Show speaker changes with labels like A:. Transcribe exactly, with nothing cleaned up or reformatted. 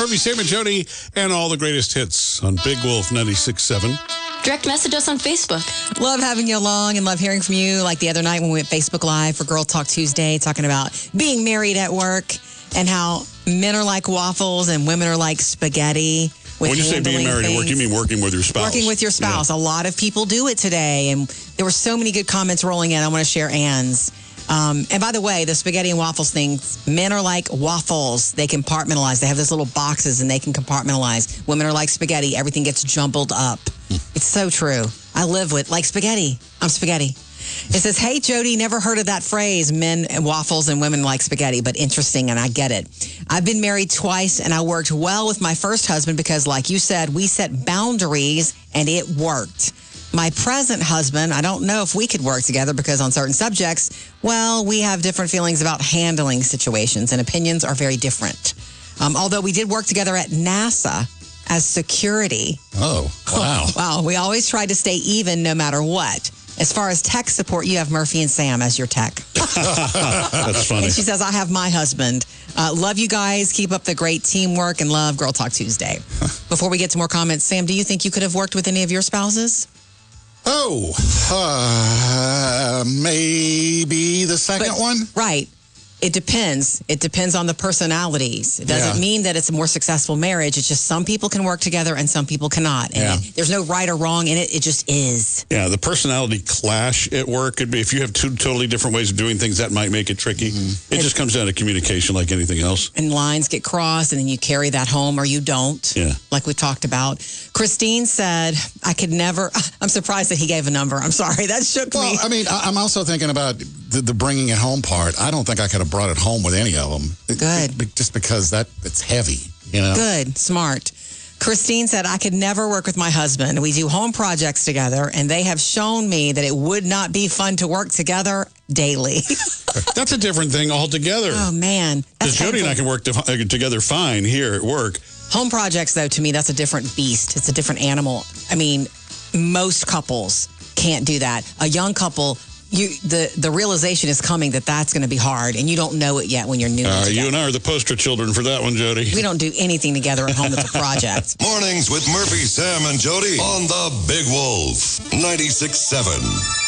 A: Murphy, Sam, and Jody, and all the greatest hits on Big Wolf ninety-six point seven.
B: Direct message us on Facebook.
C: Love having you along and love hearing from you. Like the other night when we went Facebook Live for Girl Talk Tuesday, talking about being married at work and how men are like waffles and women are like spaghetti.
A: When you say being married at work, you mean working with your spouse.
C: Working with your spouse. Yeah. A lot of people do it today. And there were so many good comments rolling in. I want to share Ann's. Um, and by the way, the spaghetti and waffles thing, men are like waffles. They compartmentalize. They have those little boxes and they can compartmentalize. Women are like spaghetti. Everything gets jumbled up. It's so true. I live with, like spaghetti. I'm spaghetti. It says, hey, Jody, never heard of that phrase, men and waffles and women like spaghetti, but interesting, and I get it. I've been married twice, and I worked well with my first husband because, like you said, we set boundaries, and it worked. My present husband, I don't know if we could work together because on certain subjects, well, we have different feelings about handling situations, and opinions are very different. Um, although we did work together at NASA as security.
A: Oh, wow.
C: Wow, we always tried to stay even no matter what. As far as tech support, you have Murphy and Sam as your tech.
A: That's funny.
C: And she says, I have my husband. Uh, love you guys. Keep up the great teamwork and love Girl Talk Tuesday. Before we get to more comments, Sam, do you think you could have worked with any of your spouses?
D: Oh, uh, maybe the second
C: But,
D: one?
C: Right. It depends. It depends on the personalities. It doesn't
D: Yeah.
C: mean that it's a more successful marriage. It's just some people can work together and some people cannot. And
D: Yeah.
C: it, there's no right or wrong in it. It just is.
A: Yeah, the personality clash at work could be, if you have two totally different ways of doing things, that might make it tricky. Mm-hmm. It just comes down to communication like anything else.
C: And lines get crossed, and then you carry that home or you don't,
A: Yeah.
C: like we talked about. Christine said, I could never, I'm surprised that he gave a number. I'm sorry, that shook
D: Well,
C: me.
D: I mean, I- I'm also thinking about the, the bringing it home part. I don't think I could have brought it home with any of them.
C: Good.
D: Be- Just because that it's heavy, you know?
C: Good, smart. Christine said, I could never work with my husband. We do home projects together, and they have shown me that it would not be fun to work together daily.
A: That's a different thing altogether.
C: Oh, man.
A: Because Jody and I can work to, uh, together fine here at work.
C: Home projects, though, to me, that's a different beast. It's a different animal. I mean, most couples can't do that. A young couple, you the, the realization is coming that that's going to be hard, and you don't know it yet when you're new.
A: Uh,
C: together.
A: you and I are the poster children for that one, Jody.
C: We don't do anything together at home that's a project.
E: Mornings with Murphy, Sam, and Jody on the Big Wolf ninety-six point seven.